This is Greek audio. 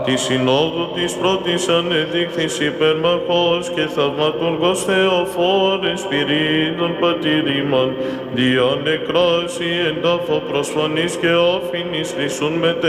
Τη συνόδου της πρώτης ανεδείχθης υπερμαχός και θαυματουργός Θεοφόρε Σπυρίδων πατήρ ημών, δια νεκράση εντάφο προσφωνής και όφηνης Χριστούν